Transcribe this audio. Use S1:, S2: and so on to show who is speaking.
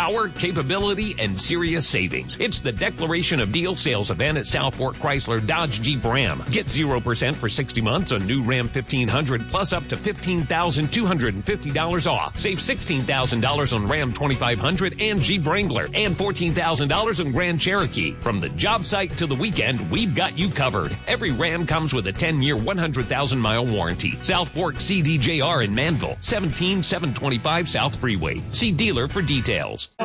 S1: Power, capability, and serious savings. It's the Declaration of Deal sales event at South Fork Chrysler Dodge Jeep Ram. Get 0% for 60 months on new Ram 1500 plus up to $15,250 off. Save $16,000 on Ram 2500 and Jeep Wrangler and $14,000 on Grand Cherokee. From the job site to the weekend, we've got you covered. Every Ram comes with a 10-year, 100,000-mile warranty. South Fork CDJR in Manville, 17725 South Freeway. See dealer for details.